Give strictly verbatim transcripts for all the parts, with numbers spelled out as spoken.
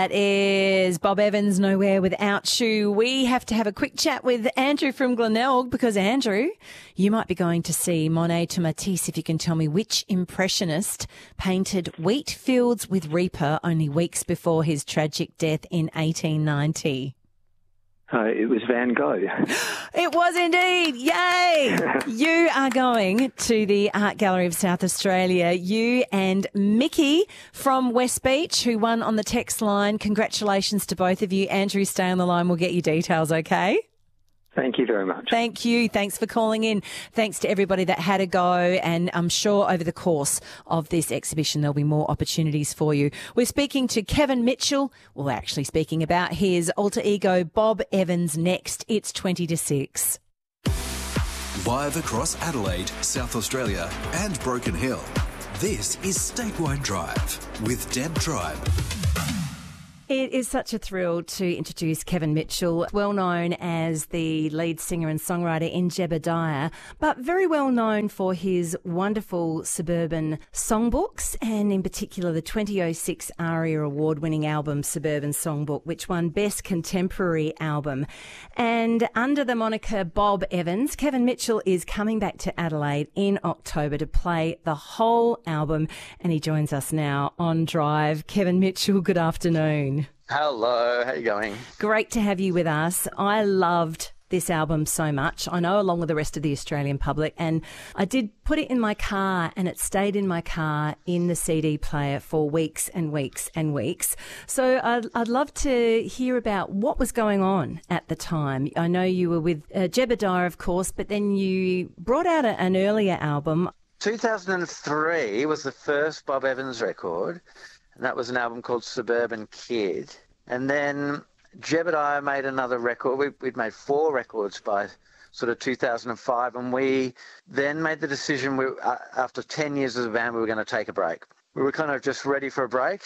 That is Bob Evans, Nowhere Without You. We have to have a quick chat with Andrew from Glenelg because, Andrew, you might be going to see Monet to Matisse if you can tell me which impressionist painted wheat fields with reaper only weeks before his tragic death in eighteen ninety. Uh, it was Van Gogh. It was indeed. Yay! You are going to the Art Gallery of South Australia. You and Mickey from West Beach, who won on the text line. Congratulations to both of you. Andrew, stay on the line. We'll get you details, okay? Thank you very much. Thank you. Thanks for calling in. Thanks to everybody that had a go. And I'm sure over the course of this exhibition, there'll be more opportunities for you. We're speaking to Kevin Mitchell. Well, we're actually speaking about his alter ego, Bob Evans, next. It's twenty to six. Live across Adelaide, South Australia and Broken Hill. This is Statewide Drive with Deb Tribe. It is such a thrill to introduce Kevin Mitchell, well known as the lead singer and songwriter in Jebediah, but very well known for his wonderful suburban songbooks and in particular the twenty oh six ARIA award-winning album Suburban Songbook, which won Best Contemporary Album. And under the moniker Bob Evans, Kevin Mitchell is coming back to Adelaide in October to play the whole album, and he joins us now on Drive. Kevin Mitchell, good afternoon. Hello, how you going? Great to have you with us. I loved this album so much, I know, along with the rest of the Australian public, and I did put it in my car and it stayed in my car in the C D player for weeks and weeks and weeks. So I'd, I'd love to hear about what was going on at the time. I know you were with uh, Jebediah, of course, but then you brought out a, an earlier album. two thousand three was the first Bob Evans record. And that was an album called Suburban Kid. And then Jebediah made another record. We, we'd made four records by sort of two thousand five. And we then made the decision, we, uh, after ten years as a band, we were going to take a break. We were kind of just ready for a break.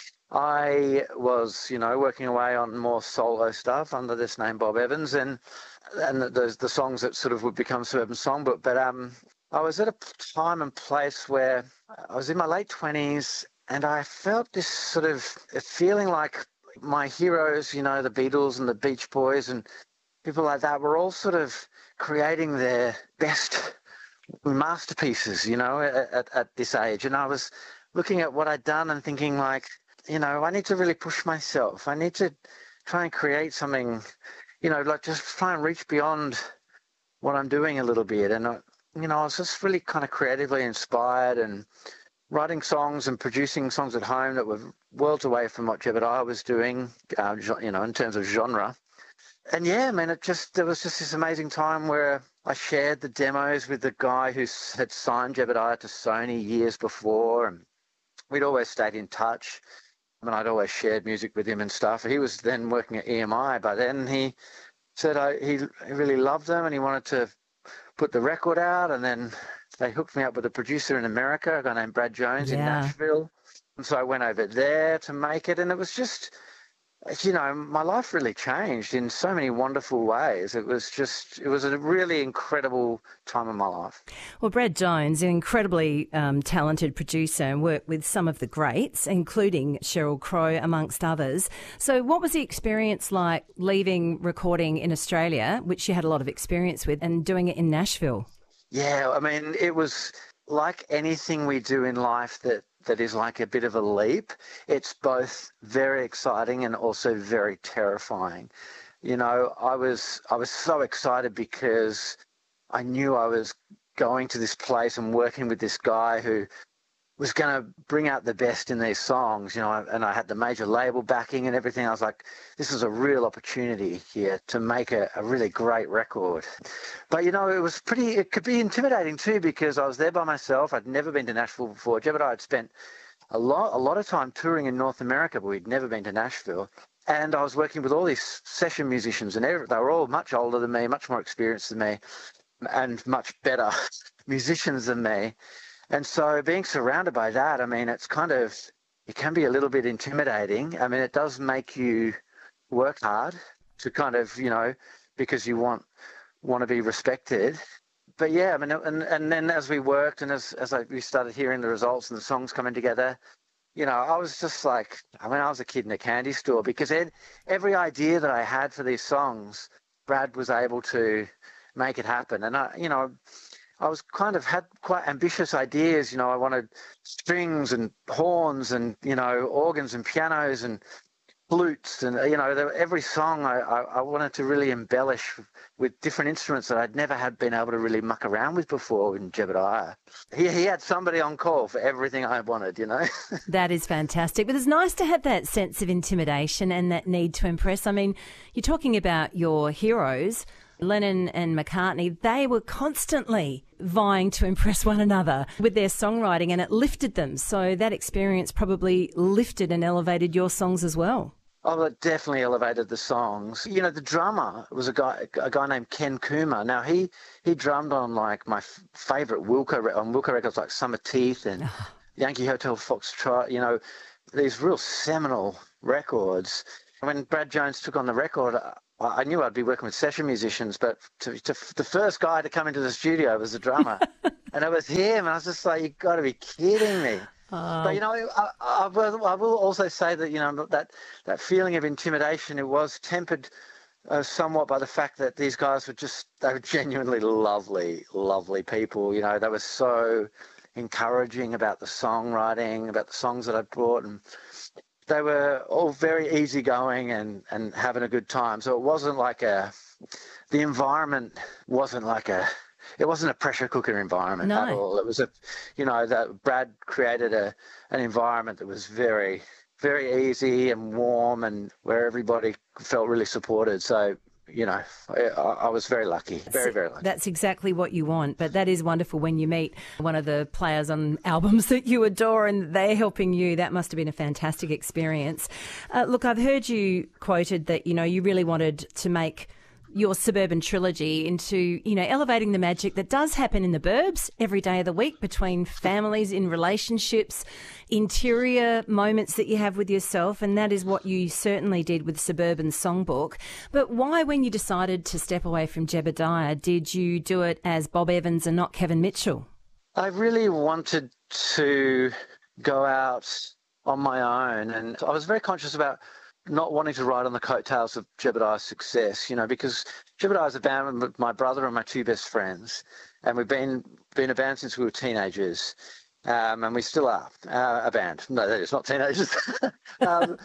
I was, you know, working away on more solo stuff under this name, Bob Evans, and and the, the songs that sort of would become Suburban Songbook. But um, I was at a time and place where I was in my late twenties, and I felt this sort of feeling like my heroes, you know, the Beatles and the Beach Boys and people like that, were all sort of creating their best masterpieces, you know, at, at this age. And I was looking at what I'd done and thinking like, you know, I need to really push myself. I need to try and create something, you know, like just try and reach beyond what I'm doing a little bit. And, I, you know, I was just really kind of creatively inspired and writing songs and producing songs at home that were worlds away from what Jebediah was doing, uh, you know, in terms of genre. And yeah, I mean, it just, there was just this amazing time where I shared the demos with the guy who had signed Jebediah to Sony years before, and we'd always stayed in touch. I mean, I'd always shared music with him and stuff. He was then working at E M I by then. He said I, he, he really loved them and he wanted to put the record out, and then they hooked me up with a producer in America, a guy named Brad Jones yeah. in Nashville. And so I went over there to make it, and it was just, you know, my life really changed in so many wonderful ways. It was just, it was a really incredible time in my life. Well, Brad Jones, an incredibly um, talented producer and worked with some of the greats, including Sheryl Crow, amongst others. So what was the experience like leaving recording in Australia, which you had a lot of experience with, and doing it in Nashville? Yeah, I mean, it was like anything we do in life that, that is like a bit of a leap. It's both very exciting and also very terrifying. You know, I was I was so excited because I knew I was going to this place and working with this guy who was going to bring out the best in these songs, you know, and I had the major label backing and everything. I was like, this is a real opportunity here to make a, a really great record. But, you know, it was pretty, it could be intimidating too, because I was there by myself. I'd never been to Nashville before. Jebediah had spent a lot, a lot of time touring in North America, but we'd never been to Nashville. And I was working with all these session musicians, and they were all much older than me, much more experienced than me, and much better musicians than me. And so being surrounded by that, I mean, it's kind of, it can be a little bit intimidating. I mean, it does make you work hard to kind of, you know, because you want want to be respected. But yeah, I mean, and, and then as we worked and as, as I, we started hearing the results and the songs coming together, you know, I was just like, I mean, I was a kid in a candy store because ed- every idea that I had for these songs, Brad was able to make it happen. And I, you know, I was kind of had quite ambitious ideas. You know, I wanted strings and horns and, you know, organs and pianos and flutes. And, you know, there, every song I, I, I wanted to really embellish with different instruments that I'd never had been able to really muck around with before in Jebediah. He, he had somebody on call for everything I wanted, you know. That is fantastic. But it's nice to have that sense of intimidation and that need to impress. I mean, you're talking about your heroes, Lennon and McCartney. They were constantly vying to impress one another with their songwriting, and it lifted them. So that experience probably lifted and elevated your songs as well. Oh, it definitely elevated the songs. You know, the drummer was a guy, a guy named Ken Coomer. Now he he drummed on like my f- favourite Wilco re- on Wilco records like Summer Teeth and Yankee Hotel Foxtrot. You know, these real seminal records. When Brad Jones took on the record, I knew I'd be working with session musicians, but to, to, the first guy to come into the studio was the drummer. And it was him. And I was just like, you've got to be kidding me. Oh. But, you know, I, I, will, I will also say that, you know, that, that feeling of intimidation, it was tempered uh, somewhat by the fact that these guys were just, they were genuinely lovely, lovely people. You know, they were so encouraging about the songwriting, about the songs that I brought, and they were all very easygoing and, and having a good time. So it wasn't like a, the environment wasn't like a, it wasn't a pressure cooker environment no. at all. It was a, you know, that Brad created a, an environment that was very, very easy and warm and where everybody felt really supported. So, you know, I, I was very lucky, very, very lucky. That's exactly what you want. But that is wonderful when you meet one of the players on albums that you adore and they're helping you. That must have been a fantastic experience. Uh, look, I've heard you quoted that, you know, you really wanted to make your Suburban trilogy into, you know, elevating the magic that does happen in the burbs every day of the week between families, in relationships, interior moments that you have with yourself, and that is what you certainly did with Suburban Songbook. But why, when you decided to step away from Jebediah, did you do it as Bob Evans and not Kevin Mitchell? I really wanted to go out on my own, and I was very conscious about not wanting to ride on the coattails of Jebediah's success, you know, because Jebediah's a band with my brother and my two best friends, and we've been been a band since we were teenagers, um, and we still are uh, a band. No, that is not teenagers. um,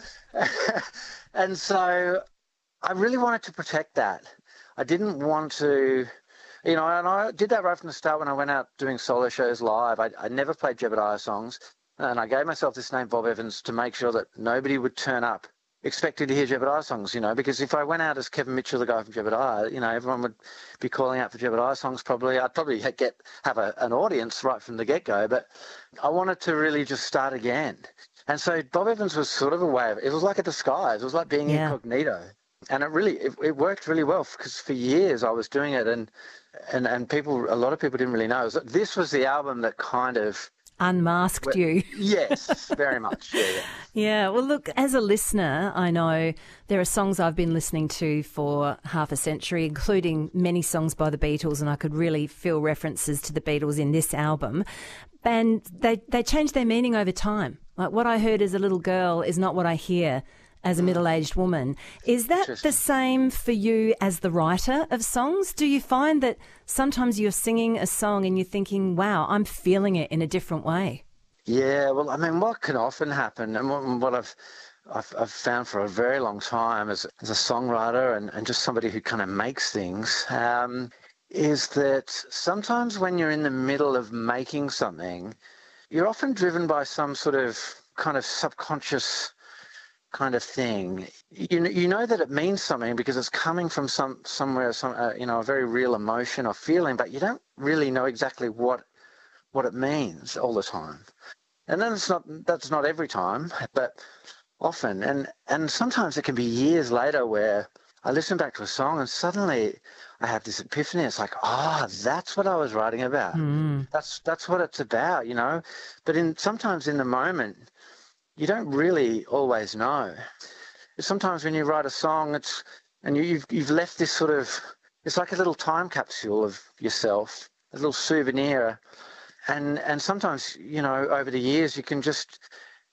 and so I really wanted to protect that. I didn't want to, you know, and I did that right from the start when I went out doing solo shows live. I, I never played Jebediah songs, and I gave myself this name, Bob Evans, to make sure that nobody would turn up expected to hear Jebediah songs, you know, because if I went out as Kevin Mitchell, the guy from Jebediah, you know, everyone would be calling out for Jebediah songs probably. I'd probably get have a, an audience right from the get-go, but I wanted to really just start again. And so Bob Evans was sort of a way of, it was like a disguise. It was like being yeah. incognito. And it really, it, it worked really well because for years I was doing it and, and, and people, a lot of people didn't really know. So this was the album that kind of unmasked well, you. Yes, very much. Yeah, yeah. Yeah, well, look, as a listener, I know there are songs I've been listening to for half a century, including many songs by the Beatles, and I could really feel references to the Beatles in this album. And they, they change their meaning over time. Like what I heard as a little girl is not what I hear as a middle-aged woman. Is that the same for you as the writer of songs? Do you find that sometimes you're singing a song and you're thinking, wow, I'm feeling it in a different way? Yeah, well, I mean, what can often happen, and what, what I've, I've I've found for a very long time as, as a songwriter and, and just somebody who kind of makes things, um, is that sometimes when you're in the middle of making something, you're often driven by some sort of kind of subconscious kind of thing. You you know that it means something because it's coming from some somewhere, some uh, you know, a very real emotion or feeling, but you don't really know exactly what what it means all the time. And then it's not that's not every time, but often. And and sometimes it can be years later where I listen back to a song and suddenly I have this epiphany. It's like, ah, oh, that's what I was writing about. Mm. That's that's what it's about, you know. But in sometimes in the moment, you don't really always know. Sometimes when you write a song, it's and you, you've you've left this sort of, it's like a little time capsule of yourself, a little souvenir, and and sometimes, you know, over the years you can just keep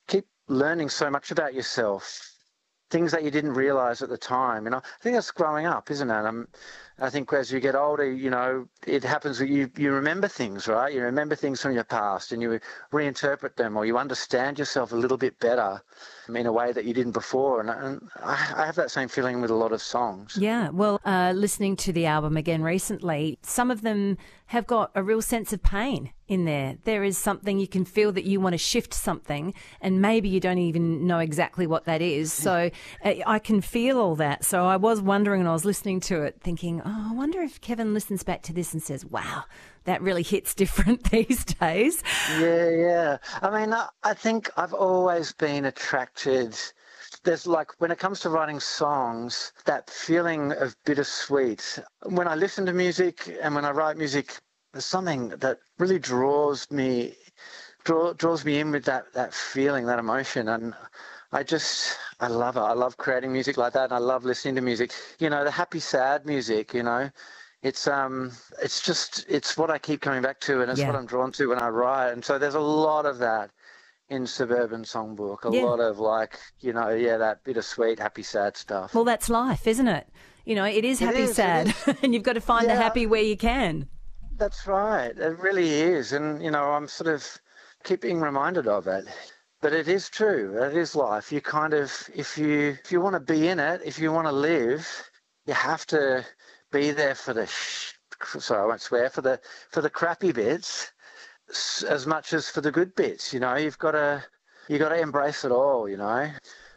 learning so much about yourself, things that you didn't realise at the time. And I think that's growing up, isn't it? Um, I think as you get older, you know, it happens that you, you remember things, right? You remember things from your past and you reinterpret them, or you understand yourself a little bit better in a way that you didn't before. And, and I, I have that same feeling with a lot of songs. Yeah, well, uh, listening to the album again recently, some of them have got a real sense of pain in there. There is something you can feel that you want to shift something, and maybe you don't even know exactly what that is. So uh, I can feel all that. So I was wondering, and I was listening to it thinking, oh, I wonder if Kevin listens back to this and says, wow, that really hits different these days. Yeah, yeah. I mean, I, I think I've always been attracted. There's like, when it comes to writing songs, that feeling of bittersweet. When I listen to music and when I write music, there's something that really draws me, draw, draws me in with that, that feeling, that emotion. And I just, I love it. I love creating music like that. And I love listening to music. You know, the happy, sad music, you know, it's, um, it's just, it's what I keep coming back to, and it's Yeah. what I'm drawn to when I write. And so there's a lot of that in Suburban Songbook, a Yeah. lot of like, you know, yeah, that bittersweet, happy, sad stuff. Well, that's life, isn't it? You know, it is It happy, is, it sad, and you've got to find the Yeah. happy where you can. That's right. It really is. And, you know, I'm sort of keep being reminded of it. But it is true. It is life. You kind of, if you if you want to be in it, if you want to live, you have to be there for the, sh- sorry, I won't swear, for the, for the crappy bits s- as much as for the good bits. You know, you've got to, you got to embrace it all, you know,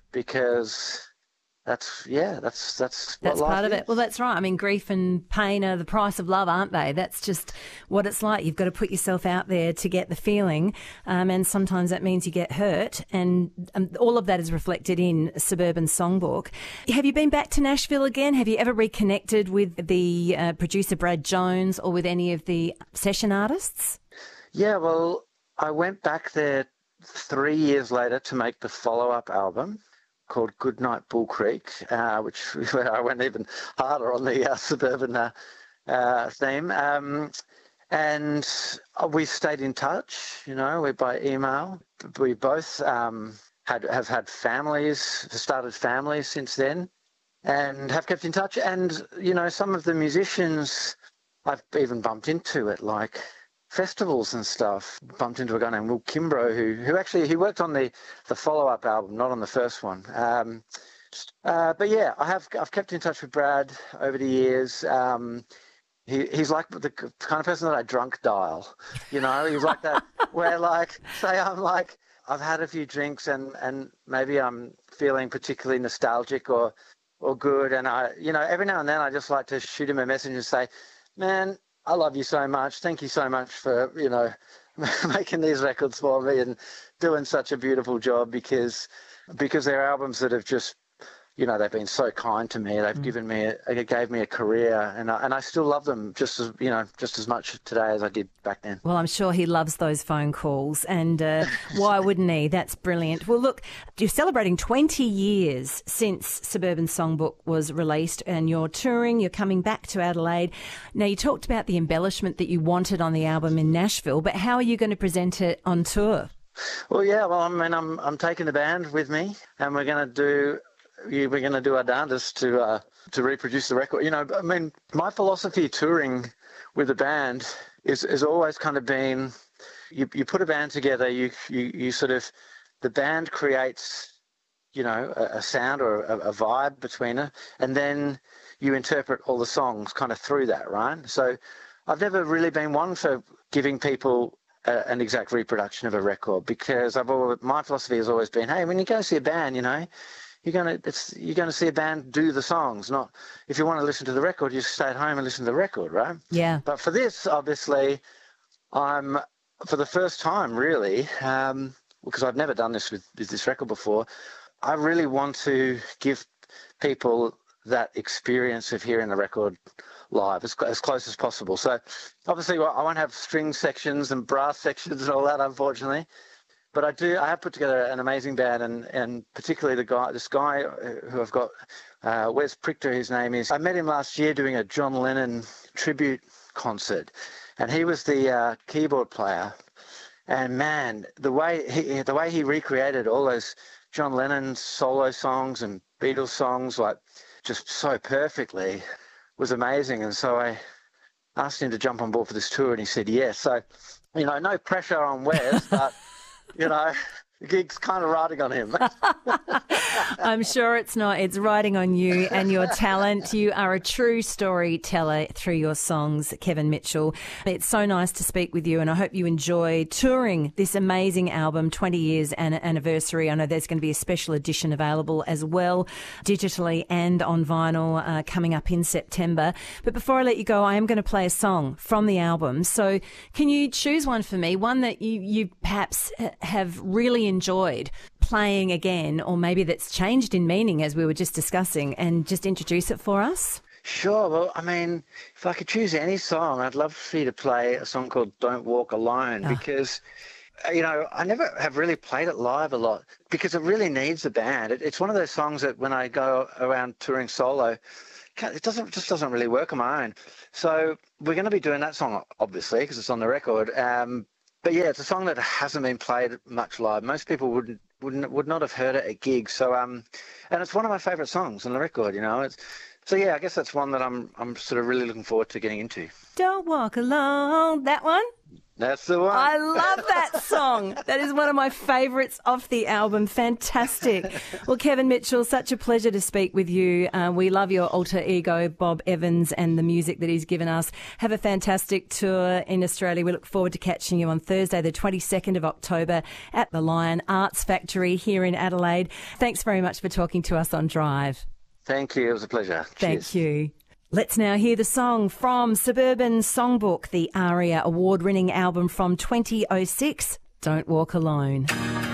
because that's, yeah, that's, that's what That's life part of is. it. Well, that's right. I mean, grief and pain are the price of love, aren't they? That's just what it's like. You've got to put yourself out there to get the feeling, um, and sometimes that means you get hurt, and um, all of that is reflected in Suburban Songbook. Have you been back to Nashville again? Have you ever reconnected with the uh, producer Brad Jones or with any of the session artists? Yeah, well, I went back there three years later to make the follow-up album called Goodnight Bull Creek, uh, which where I went even harder on the uh, suburban uh, uh, theme. Um, and we stayed in touch, you know, we by email. We both um, had have had families, started families since then, and have kept in touch. And, you know, some of the musicians I've even bumped into at, like, festivals and stuff. Bumped into a guy named Will Kimbrough, who who actually he worked on the, the follow-up album, not on the first one. Um, uh, but yeah, I have I've kept in touch with Brad over the years. Um, he he's like the kind of person that I drunk dial. You know, he's like that where, like, say I'm like I've had a few drinks and, and maybe I'm feeling particularly nostalgic or or good, and I you know every now and then I just like to shoot him a message and say, man, I love you so much. Thank you so much for, you know, making these records for me and doing such a beautiful job, because because they're albums that have just, you know, they've been so kind to me. They've mm. given me, a, it gave me a career, and I, and I still love them just as, you know, just as much today as I did back then. Well, I'm sure he loves those phone calls, and uh, why wouldn't he? That's brilliant. Well, look, you're celebrating twenty years since Suburban Songbook was released, and you're touring, you're coming back to Adelaide. Now, you talked about the embellishment that you wanted on the album in Nashville, but how are you going to present it on tour? Well, yeah, well, I mean, I'm, I'm taking the band with me, and we're going to do... we're going to do our darndest to uh, to reproduce the record. You know, I mean, my philosophy touring with a band is is always kind of been, you you put a band together, you you, you sort of, the band creates, you know, a, a sound or a, a vibe between it, and then you interpret all the songs kind of through that, right? So I've never really been one for giving people a, an exact reproduction of a record, because I've always, my philosophy has always been, hey, when you go see a band, you know, You're gonna it's you're gonna see a band do the songs. Not if you want to listen to the record, you stay at home and listen to the record, right? Yeah. But for this, obviously, I'm for the first time really, um, because I've never done this with, with this record before. I really want to give people that experience of hearing the record live as, as close as possible. So obviously, well, I won't have string sections and brass sections and all that, unfortunately. But I do. I have put together an amazing band, and, and particularly the guy, this guy who I've got, uh, Wes Prichter, his name is. I met him last year doing a John Lennon tribute concert, and he was the uh, keyboard player. And man, the way he the way he recreated all those John Lennon solo songs and Beatles songs, like just so perfectly, was amazing. And so I asked him to jump on board for this tour, and he said yes. So, you know, no pressure on Wes, but you know, the gig's kind of riding on him. I'm sure it's not. It's riding on you and your talent. You are a true storyteller through your songs, Kevin Mitchell. It's so nice to speak with you, and I hope you enjoy touring this amazing album, twenty years an- anniversary. I know there's going to be a special edition available as well, digitally and on vinyl, uh, coming up in September. But before I let you go, I am going to play a song from the album. So can you choose one for me, one that you, you perhaps have really enjoyed playing again, or maybe that's changed in meaning as we were just discussing, and just introduce it for us? Sure. Well, I mean, if I could choose any song, I'd love for you to play a song called Don't Walk Alone, oh. because, you know, I never have really played it live a lot because it really needs a band. It, it's one of those songs that when I go around touring solo, it doesn't just doesn't really work on my own. So we're going to be doing that song, obviously, because it's on the record. Um, But yeah, it's a song that hasn't been played much live. Most people wouldn't wouldn't would not have heard it at gigs. So um, and it's one of my favourite songs on the record. You know, it's so yeah. I guess that's one that I'm I'm sort of really looking forward to getting into. Don't Walk Alone. That one. That's the one. I love that song. That is one of my favourites off the album. Fantastic. Well, Kevin Mitchell, such a pleasure to speak with you. Uh, we love your alter ego, Bob Evans, and the music that he's given us. Have a fantastic tour in Australia. We look forward to catching you on Thursday, the twenty-second of October at the Lion Arts Factory here in Adelaide. Thanks very much for talking to us on Drive. Thank you. It was a pleasure. Thank Cheers. you. Let's now hear the song from Suburban Songbook, the ARIA award-winning album from twenty oh six, Don't Walk Alone.